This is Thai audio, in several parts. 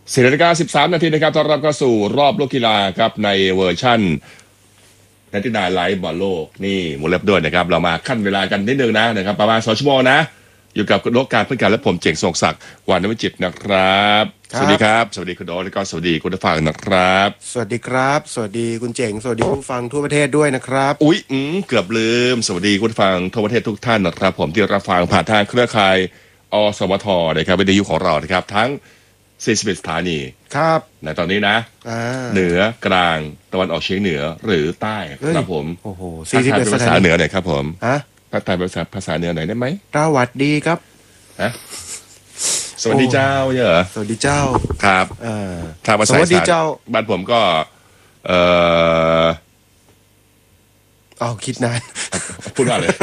4:13 นาทีนะครับต้อนรับเข้าสู่รอบโลกกีฬาครับในเวอร์ชั่น99ไลฟ์บอลโลกนี่หมุนเล็บด้วยนะครับเรามาขั้นเวลากันนิดนึงนะครับประมาณ2 ชั่วโมงนะอยู่กับคุณโลกการเพื่อนกันและผมเจ๋งทรงศักดิ์วานวิจิตรนะครับสวัสดีครับสวัสดีคุณโดแล้วก็สวัสดีคุณผู้ฟังนะครับสวัสดีครับสวัสดีคุณเจ๋งสวัสดีผู้ฟังทั่วประเทศด้วยนะครับอุ๊ยเกือบลืมสวัสดีคุณผู้ฟังทั่วประเทศทุกท่านนะครับผมที่รับฟังผ่านทางเครือข่ายอสมทนะครับวิทยุของเรานะครับทั้ง41 สถานีครับในตอนนี้นะเหนือกลางตะวันออกเฉียงเหนือหรือใต้ครับผมโอ้โห 41เป็นภาษาเหนือหน่อยครับผมฮะภาษาภาษาเหนือหน่อยได้ไหมสวัสดีครับฮะสวัสดีเจ้าเหรอสวัสดีเจ้าครับทางภาษาสวัสดีเจ้าบ้านผมก็คิดนานพูดว่าอะไร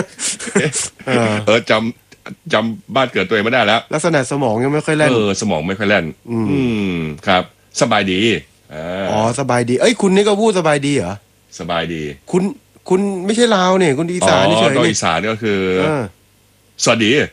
จำบ้านเกิดตัวเองไม่ได้แล้วลักษณะสมองยังไม่ค่อยแล่นสมองไม่ค่อยแล่นครับสบายดีสบายดีเอ้ยคุณนี่ก็พูดสบายดีเหรอสบายดีคุณไม่ใช่ลาวเนี่ยคุณอีสานเฉยๆก็อีสานก็คือสวัสดี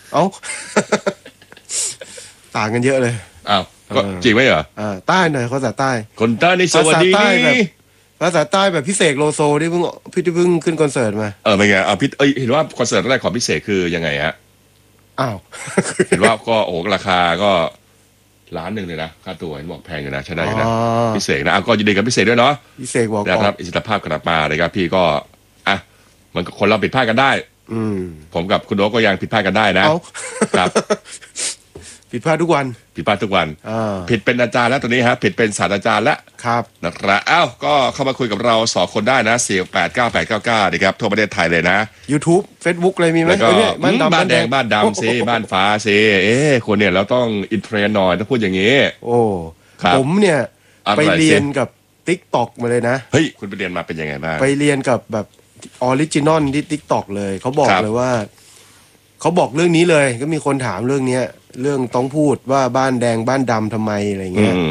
ต่างกันเยอะเลยอ้าวก็จริงไหมเหรอใต้หน่อยภาษาใต้คนใต้ในสวัสดีภาษาใต้แบบพิเศษโลโซที่เพิ่งขึ้นคอนเสิร์ตมาเป็นไงเห็นว่าคอนเสิร์ตแรกของพิเศษคือยังไงฮะเห็นว่าก็โอ้ราคาก็1,000,000เลยนะค่าตัวเห็นบอกแพงอยู่นะใช่ได้นะพิเศษนะก็ยินดีกับพิเศษด้วยเนาะพิเศษบอกนะครับอิสรภาพกลับมาเลยครับพี่ก็มันคนเราผิดพลาดกันได้ผมกับคุณโอ๊ก็ยังผิดพลาดกันได้นะครับผิดพลาดทุกวันผิดเป็นอาจารย์แล้วตอนนี้ฮะผิดเป็นศาสตราจารย์แล้วครับนะครับก็เข้ามาคุยกับเรา2 คนได้นะ4689899นะครับทั่วประเทศไทยเลยนะ YouTube Facebook อะไรมีไหมบ้านแดงบ้านดำสิบ้านฟ้าสิคนเนี่ยเราต้องอินเทรนหน่อยต้องพูดอย่างนี้ผมเนี่ยไปเรียนกับ TikTok มาเลยนะเฮ้ยคุณไปเรียนมาเป็นยังไงบ้างไปเรียนกับแบบออริจินอลที่ TikTok เลยเขาบอกเลยว่าเขาบอกเรื่องนี้เลยก็มีคนถามเรื่องนี้เรื่องต้องพูดว่าบ้านแดงบ้านดำทำไมอะไรเงี้ย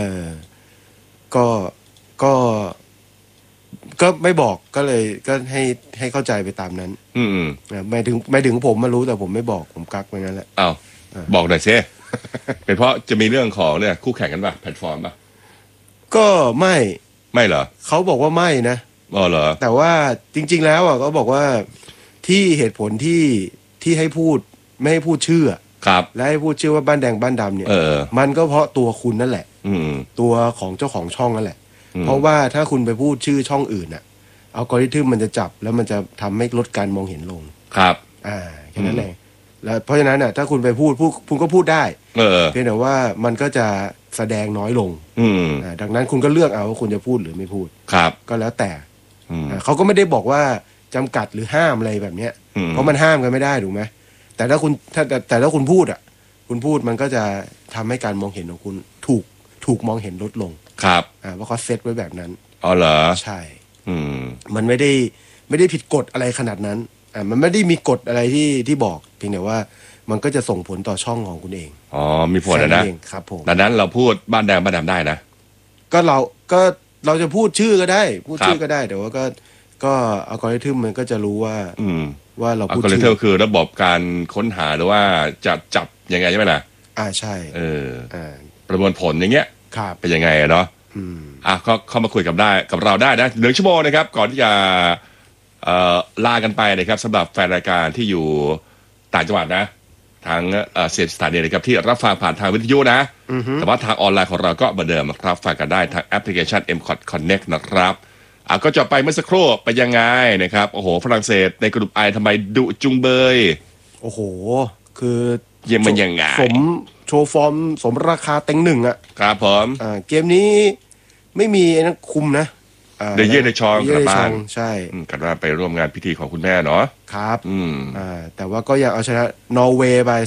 ก็ไม่บอกก็เลยก็ให้เข้าใจไปตามนั้นไม่ถึงผมมารู้แต่ผมไม่บอกผมกักไปงั้นแหละบอกหน่อยซิเป็นเพราะจะมีเรื่องของเนี่ยคู่แข่งกันป่ะแพลตฟอร์มป่ะก็ไม่เหรอเขาบอกว่าไม่นะเหรอแต่ว่าจริงๆแล้วเขาบอกว่าที่เหตุผลที่ให้พูดไม่ให้พูดชื่อครับและให้พูดชื่อว่าบ้านแดงบ้านดำเนี่ยมันก็เพราะตัวคุณนั่นแหละตัวของเจ้าของช่องนั่นแหละเพราะว่าถ้าคุณไปพูดชื่อช่องอื่นอัลกอริทึมมันจะจับแล้วมันจะทำให้ลดการมองเห็นลงครับแค่นั้นเองแล้วเพราะฉะนั้นถ้าคุณไปพูดคุณก็พูดได้เพียงแต่ว่ามันก็จะแสดงน้อยลงดังนั้นคุณก็เลือกเอาว่าคุณจะพูดหรือไม่พูดครับก็แล้วแต่เขาก็ไม่ได้บอกว่าจำกัดหรือห้ามอะไรแบบเนี้ยเพราะมันห้ามกันไม่ได้ถูกไหมแต่ถ้าคุณพูดคุณพูดมันก็จะทำให้การมองเห็นของคุณถูกมองเห็นลดลงครับเพราะเขาเซตไว้แบบนั้นเหรอใช่มันไม่ได้ผิดกฎอะไรขนาดนั้นมันไม่ได้มีกฎอะไรที่บอกเพียงแต่ว่ามันก็จะส่งผลต่อช่องของคุณเองมีผลนะครับผมดังนั้นเราพูดบ้านแดงบ้านดำได้นะก็เราจะพูดชื่อก็ได้พูดชื่อก็ได้แต่ว่าก็อัลกอริทึมมันก็จะรู้ว่าเราพูดชื่อคือระบบการค้นหาหรือว่าจะจับยังไงใช่ไหมล่ะใช่ประมวลผลอย่างเงี้ยเป็นยังไงเนาะก็เข้ามาคุยกับเราได้นะ1 ชั่วโมงนะครับก่อนที่จะลากันไปนะครับสำหรับแฟนรายการที่อยู่ต่างจังหวัดนะทางสถานีนะครับที่รับฟังผ่านทางวิทยุนะแต่ว่าทางออนไลน์ของเราก็เหมือนเดิมครับฟังกันได้ทางแอปพลิเคชัน M-KOT Connect นะครับก็จะไปเมื่อสักครู่ไปยังไงนะครับโอ้โหฝรั่งเศสในกลุ่มไอทำไมดุจุงเบยโอ้โหคือเยี่ยมมันยังไงโชว์ฟอร์มสมราคาเต็งหนึ่งครับผมเกมนี้ไม่มีนักคุมนะเดเย่ในชองกลับบ้านใช่กลับบ้านไปร่วมงานพิธีของคุณแม่เนาะครับแต่ว่าก็ยังเอาชนะนอร์เวย์ไป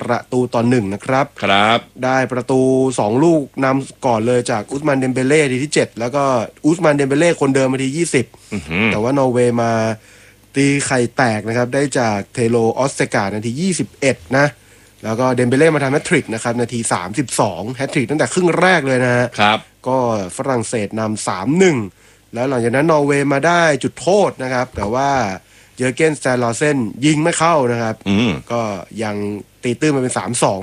4-1นะครับได้ประตู2 ลูกนำก่อนเลยจากอุสมานเดมเบเล่ทีที่7แล้วก็อุสมานเดมเบเล่คนเดิมนาที20แต่ว่านอร์เวย์มาตีไข่แตกนะครับได้จากเทโลออสเตกานาที21นะแล้วก็เดมเบเล่มาทำแฮตทริกนะครับนาที32แฮตทริกตั้งแต่ครึ่งแรกเลยนะครับก็ฝรั่งเศสนำ3-1แล้วหลังจากนั้นนอร์เวย์มาได้จุดโทษนะครับแต่ว่าเยอร์เกนสแตนลอเซนยิงไม่เข้านะครับก็ยังตีตื้นมาเป็น3-2